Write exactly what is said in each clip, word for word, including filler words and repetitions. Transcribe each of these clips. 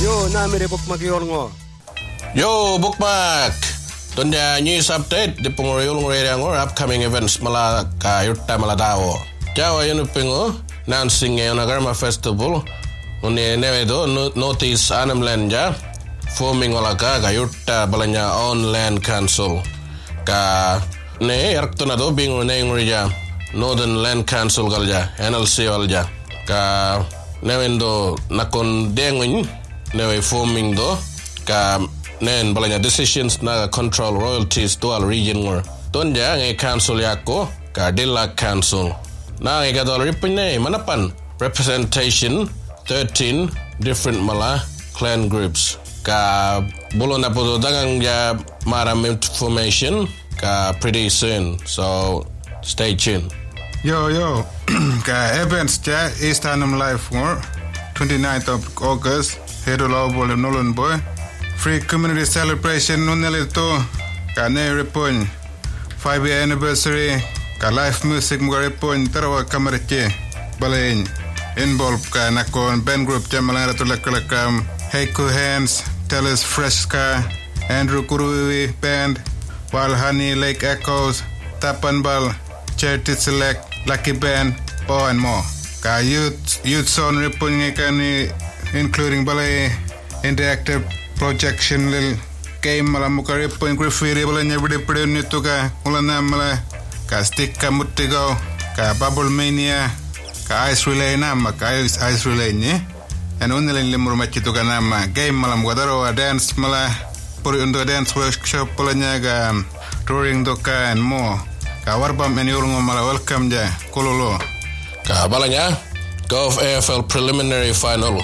Yo, namire bookmark yorngo. Yo, bookmark. Tonya news update di pengurayul ngurayang upcoming events mala ka yurta mala dawo. Jawa yun pingo nansing ngayon Agarma Festival. Uni nevedo notice Anamland ja forming wala ka ka yurta balanya on land council. Ka ne yarkto na do bingo ne nguraya Northern Land Council galja N L C galja. Ka nevendo nakon denguin newe forming do ka nen balanya decisions na control royalties dual region ngor tonja nge council yako ka dilla council na nge gadol ripne manapan representation thirteen different mala clan groups ka bulon na po dagang ja maram information ka pretty soon, so stay tuned. Yo yo ka events ja East Hanum Live ngor twenty-ninth of August Hedolo bol Nolan boy free community celebration nunelito ka ne repon five year anniversary ka live music mo repon tarawa kamarche balain involve ka nakon band group jamala tulakam Heiko Hands Tellus Fresca Andrew Kurui band Wild Honey Lake Echoes Tapanbal Charity Select Lucky Band Bo and more ka youth youth son repon ngekani including balay interactive projection lil game mala mukare point graffiti bala nyabde pede nito ka ulana mala ka stick ka mutigo ka bubble mania ka ice relay na ma ka ice ice relay ni and only limur machito ka na ma game mala mukadaro dance mala por undo dance workshop bala nyaga touring doka and more ka warbam and yulngo mala welcome ja kololo ka balanya golf A F L preliminary final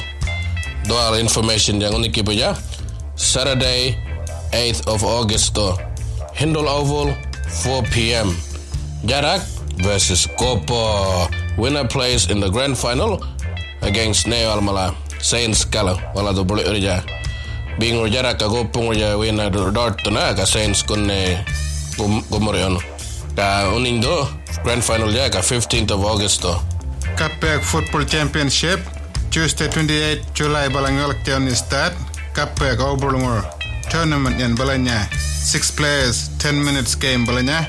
doal information yang unik ibu ya Saturday eighth of August to Hindol Oval four p.m. Jarak versus Kopo. Winner plays in the grand final against Neo Almala Saints Kala wala do boleh urja bing Jarak ka Kopo urja winner dort na ka Saints kunne gumorion ka unindo grand final ja ka fifteenth of August to Kapek Football Championship Tuesday twenty-eighth July balangalak tiyan start Kapek Oberlungor tournament yan balanya six players ten minutes game balanya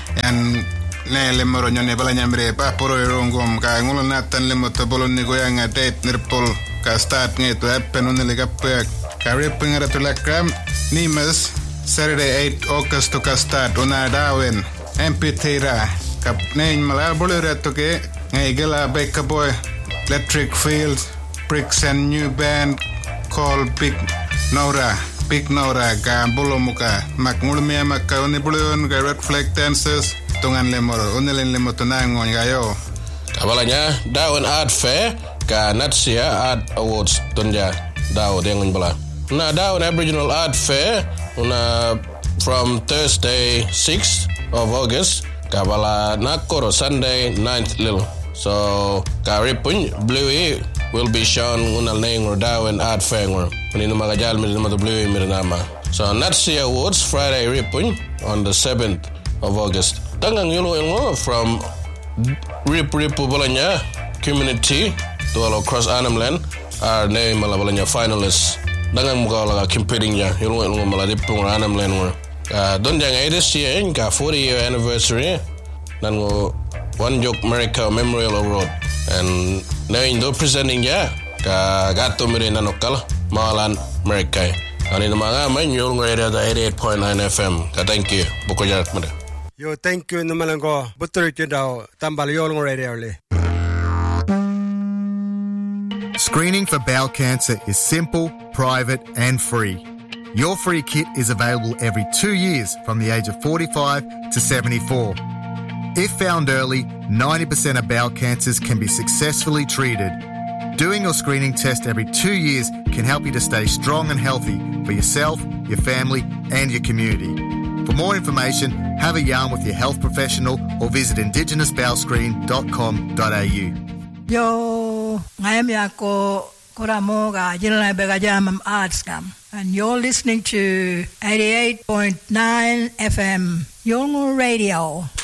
and ne lemoro nyone balanya mre pa poro rongom ka ngulo natan lemoto bolon ni goyanga date nirpol ka start ngeto happen on le Kapek ka ripping at tulakram nimas Saturday eighth August to ka start ona dawen M P Tira kap ne mala bolere to ke ngegela beka boy electric fields bricks and new band called Big Nora Big Nora ka bolo muka makmulme makka oni bulon ka red flag dancers tungan lemoro onelen lemoto nangon gayo kabalanya daun art fair ka Natsia Art Awards tunja daw dengan bala na daun Aboriginal Art Fair una from Thursday sixth of August kabala nakoro Sunday ninth lil so karipun Bluey will be shown unal neng or dawen art fair ngor unino magajal mi nama Bluey mi nama so Natsia Awards Friday ripun on the seventh of August tangang yulo ngo from rip ripu balanya community to all across Anamland are name mala balanya finalists dangang muka laga competing ya yulo ngo mala ripun Anamland ngor don jang this year ka forty year anniversary nan ngo One Joke America Memorial Award and now indo presenting ya ka gato mire nanokal malan America ani mga man yung area da eighty-eight point nine F M ka thank you buko jarak mada Yo thank you namalango butur daw tambal yung radio le Screening for bowel cancer is simple, private and free. Your free kit is available every two years from the age of forty-five to seventy-four. If found early, ninety percent of bowel cancers can be successfully treated. Doing your screening test every two years can help you to stay strong and healthy for yourself, your family and your community. For more information, have a yarn with your health professional or visit indigenous bowel screen dot com dot a u. Yo, ngayam yako koramo ga jilna bega jamam arts kam. And you're listening to eighty-eight point nine F M Yolngu Radio.